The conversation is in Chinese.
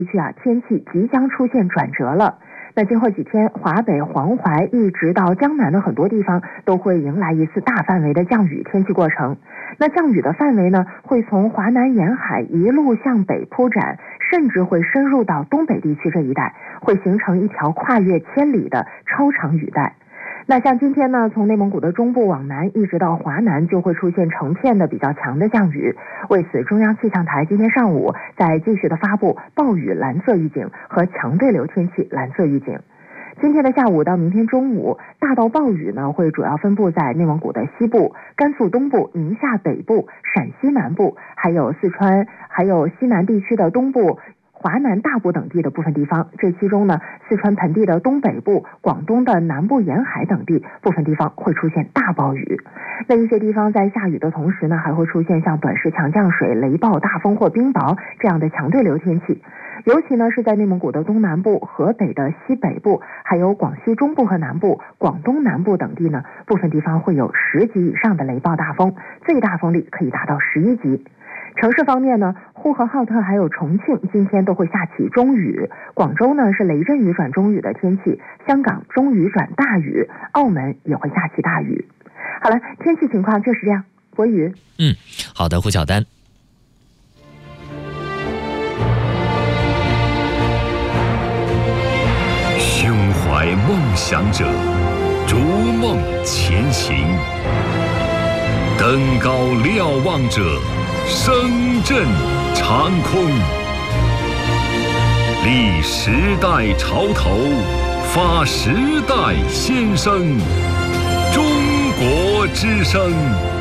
地区天气即将出现转折了。那今后几天，华北、黄淮一直到江南的很多地方都会迎来一次大范围的降雨天气过程。那降雨的范围呢，会从华南沿海一路向北铺展，甚至会深入到东北地区这一带，会形成一条跨越千里的超长雨带。那像今天呢，从内蒙古的中部往南一直到华南，就会出现成片的比较强的降雨。为此，中央气象台今天上午在继续的发布暴雨蓝色预警和强对流天气蓝色预警。今天的下午到明天中午，大到暴雨呢会主要分布在内蒙古的西部、甘肃东部、宁夏北部、陕西南部，还有四川，还有西南地区的东部、华南大部等地的部分地方。这其中呢，四川盆地的东北部、广东的南部沿海等地部分地方会出现大暴雨。那一些地方在下雨的同时呢，还会出现像短时强降水、雷暴、大风或冰雹这样的强对流天气。尤其呢是在内蒙古的东南部、河北的西北部，还有广西中部和南部、广东南部等地呢，部分地方会有10级以上的雷暴大风，最大风力可以达到11级。城市方面呢，呼和浩特还有重庆今天都会下起中雨，广州呢是雷阵雨转中雨的天气，香港中雨转大雨，澳门也会下起大雨。好了，天气情况就是这样。博宇， 好的，胡晓丹。 胸怀梦想者，逐梦前行，登高瞭望者，声震长空。立时代潮头，发时代先声，中国之声。